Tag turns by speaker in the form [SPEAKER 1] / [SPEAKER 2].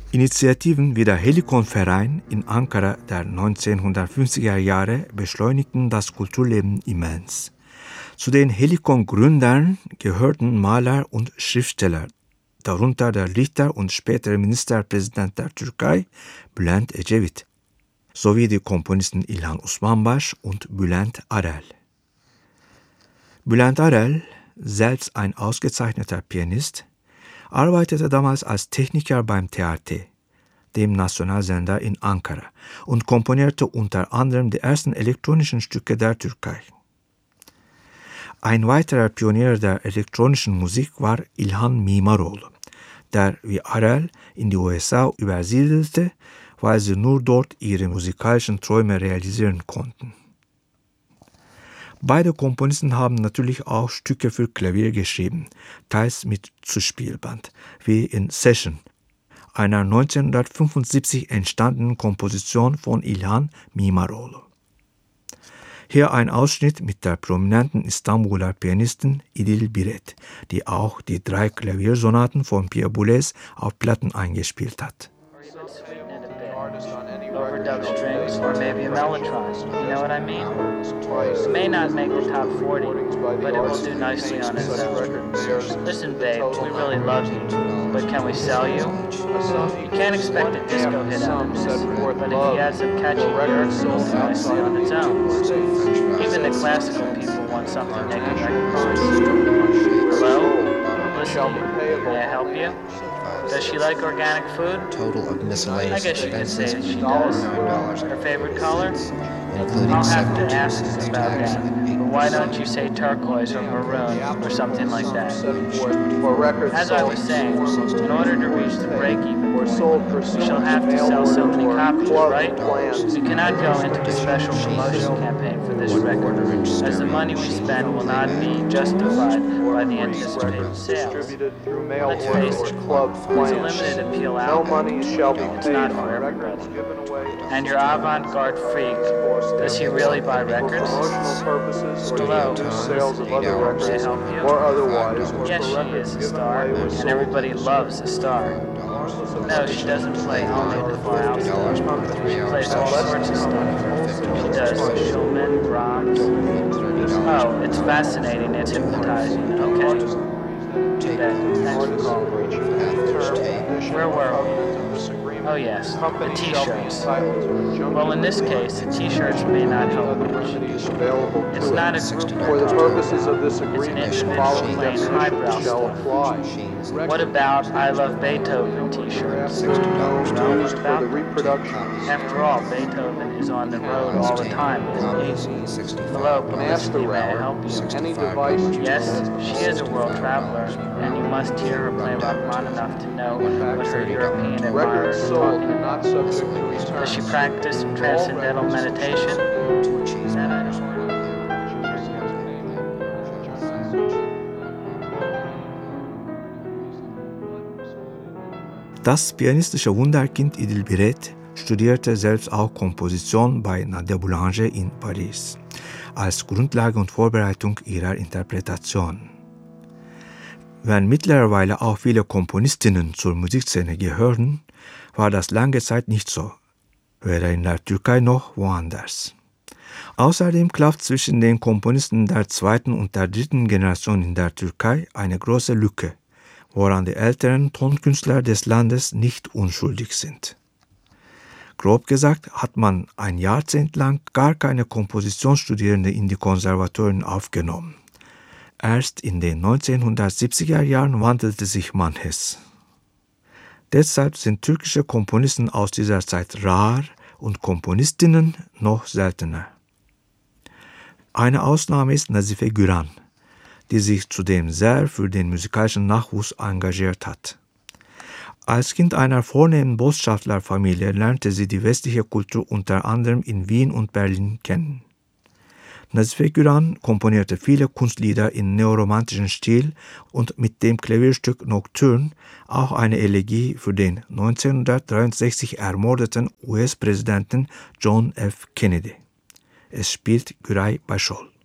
[SPEAKER 1] Initiativen wie der Helikon-Verein in Ankara der 1950er Jahre beschleunigten das Kulturleben immens. Zu den Helikon-Gründern gehörten Maler und Schriftsteller, darunter der Richter und spätere Ministerpräsident der Türkei, Bülent Ecevit, sowie die Komponisten İlhan Osmanbaş und Bülent Arel. Bülent Arel, selbst ein ausgezeichneter Pianist, arbeitete damals als Techniker beim TRT, dem Nationalsender in Ankara, und komponierte unter anderem die ersten elektronischen Stücke der Türkei. Ein weiterer Pionier der elektronischen Musik war İlhan Mimaroğlu, der wie Arel in die USA übersiedelte, weil sie nur dort ihre musikalischen Träume realisieren konnten. Beide Komponisten haben natürlich auch Stücke für Klavier geschrieben, teils mit Zuspielband, wie in Session, einer 1975 entstandenen Komposition von İlhan Mimaroğlu. Hier ein Ausschnitt mit der prominenten Istanbuler Pianistin İdil Biret, die auch die 3 Klaviersonaten von Pierre Boulez auf Platten eingespielt hat.
[SPEAKER 2] Overdub strings, or maybe a mellotron. You know what I mean? It may not make the top 40, but it will do nicely on its own. Listen, babe, we really love you, but can we sell you? You can't expect a disco hit out of this, but if you add some catchy lyrics, it will do nicely on its own. Even the classical people want something they can recognize. Hello? Listen, may I help you? Does she like organic food?
[SPEAKER 3] Total of miscellaneous
[SPEAKER 2] I guess you could say
[SPEAKER 3] expenses
[SPEAKER 2] that she does.
[SPEAKER 3] $9,
[SPEAKER 2] Her favorite color?
[SPEAKER 3] including
[SPEAKER 2] I'll have to
[SPEAKER 3] 72
[SPEAKER 2] ask
[SPEAKER 3] cents
[SPEAKER 2] about
[SPEAKER 3] tax.
[SPEAKER 2] that. But why don't you say turquoise or maroon or something like that? As I was saying, in order to reach the break-even point, we shall have to sell so many copies, right? We cannot go into a special promotion campaign for this record, as the money we spend will not be justified by the anticipated sales. Let's face it, it's a limited appeal album. It's not for everybody. And your avant-garde freak, does he really buy records? Hello, may I help you? Yes, she is a star, and everybody loves a star. No, she doesn't play only the far out stuff. She plays all sorts of stuff. She does Schumann, Brahms. Oh, it's fascinating. It's hypnotizing. Okay. Too bad. Thanks for calling. Where were we? Oh yes, the T-shirts. Well, in this case, the T-shirts may not help much. It's not a group
[SPEAKER 4] For the purposes of this
[SPEAKER 2] it's an
[SPEAKER 4] agreement, the
[SPEAKER 2] individual
[SPEAKER 4] following
[SPEAKER 2] playing highbrow
[SPEAKER 4] restrictions shall
[SPEAKER 2] stuff.
[SPEAKER 4] apply.
[SPEAKER 2] What about I Love Beethoven T-shirts?
[SPEAKER 4] Used for the reproduction.
[SPEAKER 2] After all, Beethoven is on the road all the time, isn't he? Hello, publicity, may I help you?
[SPEAKER 4] Any device
[SPEAKER 2] Yes, she is a world traveler, and you must hear her play Rachmaninoff enough to know what her European admirers
[SPEAKER 4] records
[SPEAKER 2] are
[SPEAKER 4] sold
[SPEAKER 2] talking
[SPEAKER 4] and
[SPEAKER 2] about.
[SPEAKER 4] not subject to return.
[SPEAKER 2] Does she practice transcendental meditation? That I don't know.
[SPEAKER 1] Das pianistische Wunderkind İdil Biret studierte selbst auch Komposition bei Nadia Boulanger in Paris, als Grundlage und Vorbereitung ihrer Interpretation. Wenn mittlerweile auch viele Komponistinnen zur Musikszene gehören, war das lange Zeit nicht so, weder in der Türkei noch woanders. Außerdem klafft zwischen den Komponisten der 2. und der 3. Generation in der Türkei eine große Lücke, woran die älteren Tonkünstler des Landes nicht unschuldig sind. Grob gesagt hat man ein Jahrzehnt lang gar keine Kompositionsstudierende in die Konservatorien aufgenommen. Erst in den 1970er Jahren wandelte sich manches. Deshalb sind türkische Komponisten aus dieser Zeit rar und Komponistinnen noch seltener. Eine Ausnahme ist Nazife Güran, die sich zudem sehr für den musikalischen Nachwuchs engagiert hat. Als Kind einer vornehmen Botschafterfamilie lernte sie die westliche Kultur unter anderem in Wien und Berlin kennen. Nazife Güran komponierte viele Kunstlieder in neoromantischen Stil und mit dem Klavierstück Nocturne auch eine Elegie für den 1963 ermordeten US-Präsidenten John F. Kennedy. Es spielt Güray Başol.